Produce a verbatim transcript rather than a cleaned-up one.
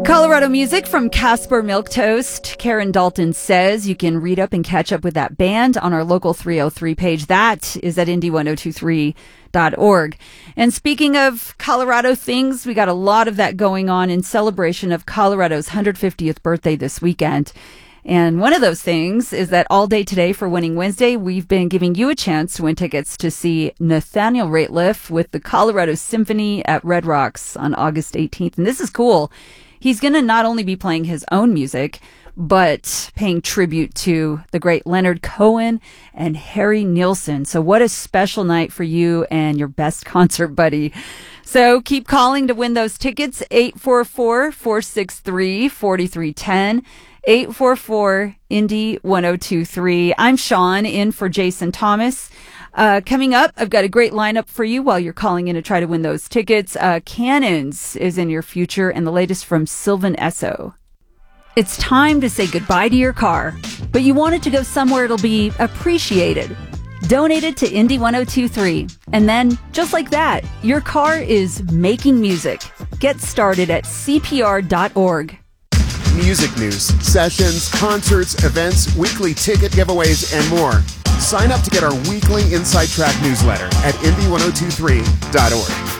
Colorado music from Casper Milk Toast. Karen Dalton says you can read up and catch up with that band on our local three oh three page. That is at Indy ten twenty-three dot org. And speaking of Colorado things, we got a lot of that going on in celebration of Colorado's one hundred fiftieth birthday this weekend. And one of those things is that all day today for Winning Wednesday, we've been giving you a chance to win tickets to see Nathaniel Rateliff with the Colorado Symphony at Red Rocks on August eighteenth. And this is cool. He's going to not only be playing his own music, but paying tribute to the great Leonard Cohen and Harry Nilsson. So what a special night for you and your best concert buddy. So keep calling to win those tickets. eight four four, four six three, four three one zero. eight four four, Indy ten twenty-three. I'm Sean, in for Jason Thomas. Uh, coming up, I've got a great lineup for you while you're calling in to try to win those tickets. Uh, Cannons is in your future, and the latest from Sylvan Esso. It's time to say goodbye to your car, but you want it to go somewhere it'll be appreciated. Donate it to Indy ten twenty-three. And then, just like that, your car is making music. Get started at C P R dot org. Music news, sessions, concerts, events, weekly ticket giveaways, and more. Sign up to get our weekly Inside Track newsletter at Indy ten twenty-three dot org.